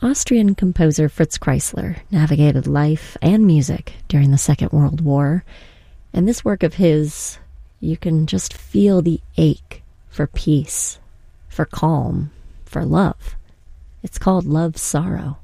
Austrian composer Fritz Kreisler navigated life and music during the Second World War, and this work of his, you can just feel the ache for peace, for calm, for love. It's called Love Sorrow.